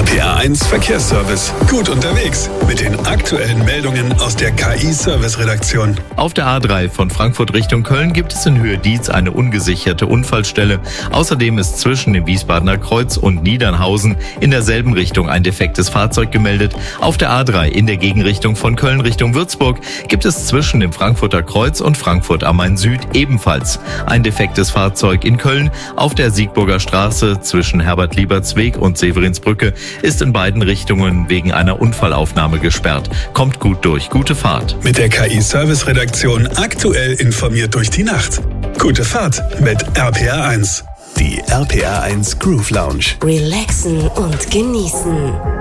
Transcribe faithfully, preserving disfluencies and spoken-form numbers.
P R eins Verkehrsservice. Gut unterwegs mit den aktuellen Meldungen aus der K I-Service-Redaktion. Auf der A drei von Frankfurt Richtung Köln gibt es in Höhe Dietz eine ungesicherte Unfallstelle. Außerdem ist zwischen dem Wiesbadener Kreuz und Niedernhausen in derselben Richtung ein defektes Fahrzeug gemeldet. Auf der A drei in der Gegenrichtung von Köln Richtung Würzburg gibt es zwischen dem Frankfurter Kreuz und Frankfurt am Main Süd ebenfalls ein defektes Fahrzeug in Köln. Auf der Siegburger Straße zwischen Herbert-Lieberts-Weg und Severinsbrücke ist in beiden Richtungen wegen einer Unfallaufnahme gesperrt. Kommt gut durch. Gute Fahrt. Mit der K I-Service-Redaktion aktuell informiert durch die Nacht. Gute Fahrt mit R P R eins. Die R P R eins Groove Lounge. Relaxen und genießen.